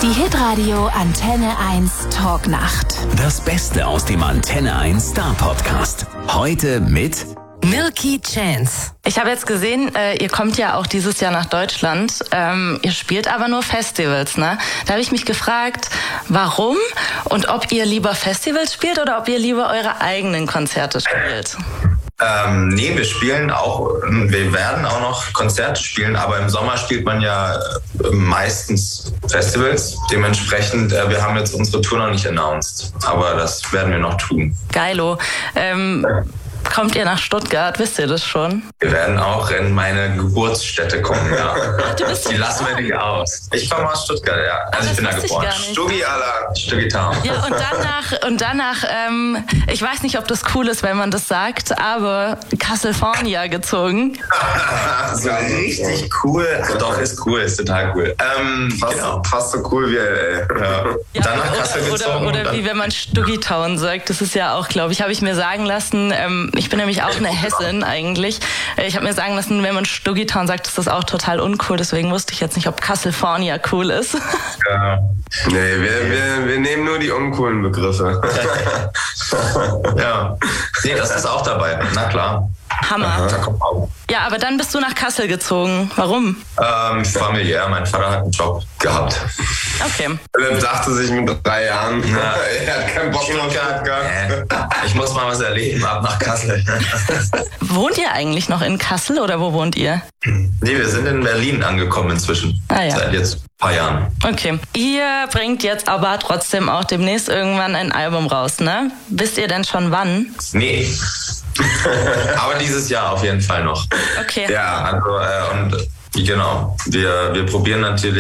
Die Hitradio Antenne 1 Talknacht. Das Beste aus dem Antenne 1 Star Podcast. Heute mit Milky Chance. Ich habe jetzt gesehen, ihr kommt ja auch dieses Jahr nach Deutschland. Ihr spielt aber nur Festivals, ne? Da habe ich mich gefragt, warum und ob ihr lieber Festivals spielt oder ob ihr lieber eure eigenen Konzerte spielt. Nee, wir werden auch noch Konzerte spielen, aber im Sommer spielt man ja meistens Festivals. Dementsprechend, wir haben jetzt unsere Tour noch nicht announced, aber das werden wir noch tun. Geilo. Kommt ihr nach Stuttgart? Wisst ihr das schon? Wir werden auch in meine Geburtsstätte kommen, ja. Die lassen wir nicht aus. Ich komme aus Stuttgart, ja. Also ich bin da geboren. Stuggi à la Stuggi Town. Ja, und danach, ich weiß nicht, ob das cool ist, wenn man das sagt, aber California gezogen. So richtig cool. Ach doch, ist cool, ist total cool. Fast so cool wie LA. Ja, dann nach Kassel gezogen. Oder wie wenn man Stuggi Town sagt, das ist ja auch, glaube ich, habe ich mir sagen lassen, ich bin nämlich auch eine Hessin eigentlich. Ich habe mir sagen lassen, wenn man Stuggi Town sagt, ist das auch total uncool. Deswegen wusste ich jetzt nicht, ob California cool ist. Ja. Nee, wir nehmen nur die uncoolen Begriffe. Ja. Nee, das ist auch dabei. Na klar. Hammer. Ja, aber dann bist du nach Kassel gezogen. Warum? Familiär. Mein Vater hat einen Job gehabt. Okay. Er dachte sich mit 3 Jahren, er hat keinen Bock mehr gehabt. Ich muss mal was erleben, ab nach Kassel. Wohnt ihr eigentlich noch in Kassel oder wo wohnt ihr? Nee, wir sind in Berlin angekommen inzwischen. Ah, ja. Seit jetzt ein paar Jahren. Okay. Ihr bringt jetzt aber trotzdem auch demnächst irgendwann ein Album raus, ne? Wisst ihr denn schon wann? Nee. Aber dieses Jahr auf jeden Fall noch. Okay. Ja, also und genau. Wir probieren natürlich